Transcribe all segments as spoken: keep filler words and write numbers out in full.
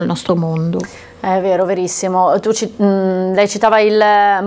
il nostro mondo. È vero, verissimo. Tu, mh, lei citava il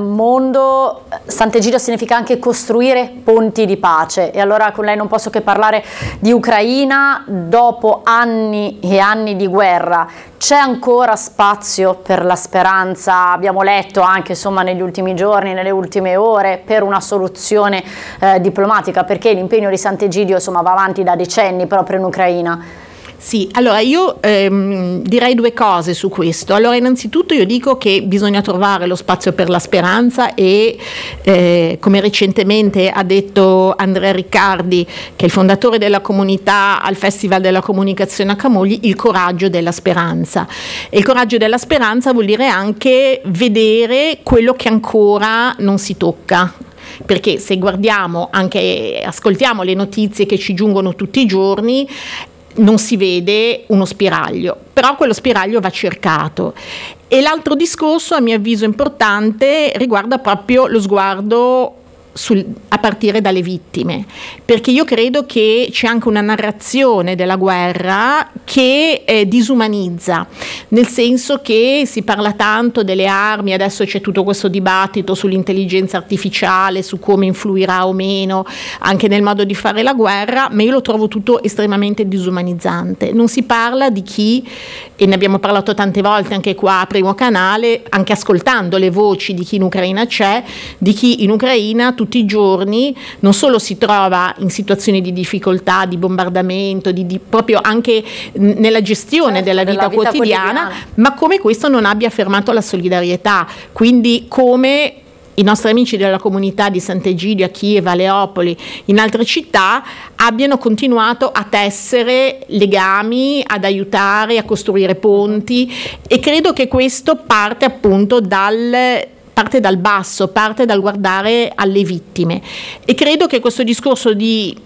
mondo, Sant'Egidio significa anche costruire ponti di pace, e allora con lei non posso che parlare di Ucraina. Dopo anni e anni di guerra c'è ancora spazio per la speranza? Abbiamo letto anche, insomma, negli ultimi giorni, nelle ultime ore, per una soluzione eh, diplomatica, perché l'impegno di Sant'Egidio, insomma, va avanti da decenni proprio in Ucraina. Sì, allora io ehm, direi due cose su questo. Allora, innanzitutto io dico che bisogna trovare lo spazio per la speranza e eh, come recentemente ha detto Andrea Riccardi, che è il fondatore della comunità al Festival della Comunicazione a Camogli, il coraggio della speranza. E il coraggio della speranza vuol dire anche vedere quello che ancora non si tocca. Perché se guardiamo, anche ascoltiamo le notizie che ci giungono tutti i giorni, non si vede uno spiraglio, però quello spiraglio va cercato. E l'altro discorso, a mio avviso importante, riguarda proprio lo sguardo sul, a partire dalle vittime, perché io credo che c'è anche una narrazione della guerra che eh, disumanizza, nel senso che si parla tanto delle armi, adesso c'è tutto questo dibattito sull'intelligenza artificiale, su come influirà o meno anche nel modo di fare la guerra, ma io lo trovo tutto estremamente disumanizzante. Non si parla di chi, e ne abbiamo parlato tante volte anche qua a Primo Canale, anche ascoltando le voci di chi in Ucraina c'è, di chi in Ucraina tutti i giorni non solo si trova in situazioni di difficoltà, di bombardamento, di, di proprio anche nella gestione certo, della, vita, della vita quotidiana, quotidiana, ma come questo non abbia fermato la solidarietà, quindi come i nostri amici della comunità di Sant'Egidio a Kiev, a Leopoli, in altre città abbiano continuato a tessere legami, ad aiutare, a costruire ponti, e credo che questo parte appunto dal parte dal basso, parte dal guardare alle vittime, e credo che questo discorso di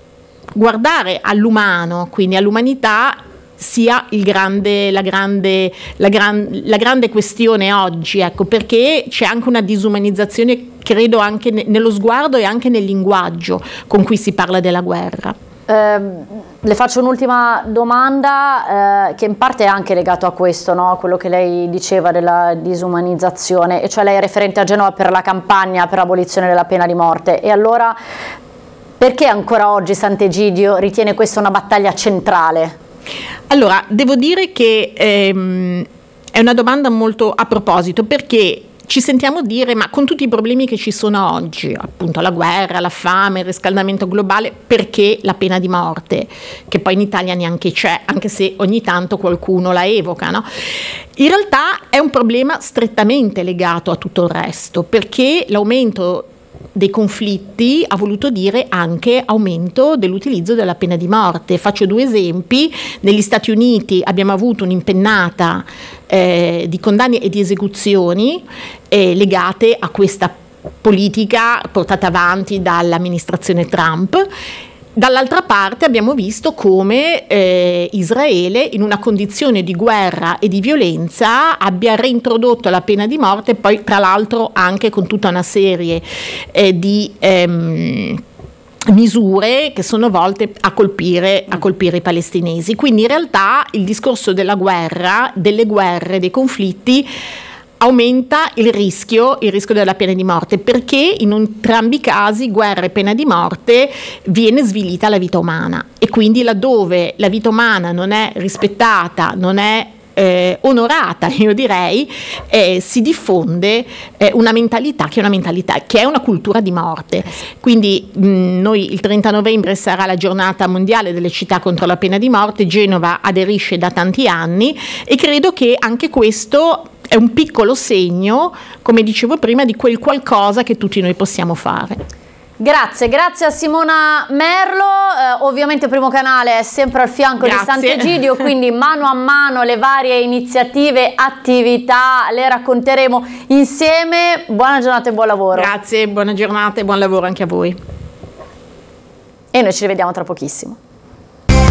guardare all'umano, quindi all'umanità, sia il grande, la, grande, la, gran, la grande questione oggi, ecco, perché c'è anche una disumanizzazione, credo, anche ne, nello sguardo e anche nel linguaggio con cui si parla della guerra. Eh, le faccio un'ultima domanda eh, che in parte è anche legato a questo, no? Quello che lei diceva della disumanizzazione, e cioè lei è referente a Genova per la campagna per l'abolizione della pena di morte, e allora perché ancora oggi Sant'Egidio ritiene questa una battaglia centrale? Allora, devo dire che ehm, è una domanda molto a proposito, perché ci sentiamo dire, ma con tutti i problemi che ci sono oggi, appunto la guerra, la fame, il riscaldamento globale, perché la pena di morte, che poi in Italia neanche c'è, anche se ogni tanto qualcuno la evoca, no? In realtà è un problema strettamente legato a tutto il resto, perché l'aumento dei conflitti ha voluto dire anche aumento dell'utilizzo della pena di morte. Faccio due esempi: negli Stati Uniti abbiamo avuto un'impennata eh, di condanne e di esecuzioni eh, legate a questa politica portata avanti dall'amministrazione Trump. Dall'altra parte abbiamo visto come eh, Israele, in una condizione di guerra e di violenza, abbia reintrodotto la pena di morte, poi tra l'altro anche con tutta una serie eh, di ehm, misure che sono volte a colpire, a colpire i palestinesi. Quindi in realtà il discorso della guerra, delle guerre, dei conflitti, aumenta il rischio, il rischio della pena di morte, perché in entrambi i casi, guerra e pena di morte, viene svilita la vita umana, e quindi laddove la vita umana non è rispettata, non è eh, onorata, io direi, eh, si diffonde eh, una mentalità che è una mentalità che è una cultura di morte. Quindi mh, noi il trenta novembre sarà la giornata mondiale delle città contro la pena di morte. Genova aderisce da tanti anni, e credo che anche questo è un piccolo segno, come dicevo prima, di quel qualcosa che tutti noi possiamo fare. Grazie, grazie a Simona Merlo. Eh, ovviamente Primo Canale è sempre al fianco Grazie. di Sant'Egidio, quindi mano a mano le varie iniziative, attività le racconteremo insieme. Buona giornata e buon lavoro. Grazie, buona giornata e buon lavoro anche a voi. E noi ci rivediamo tra pochissimo.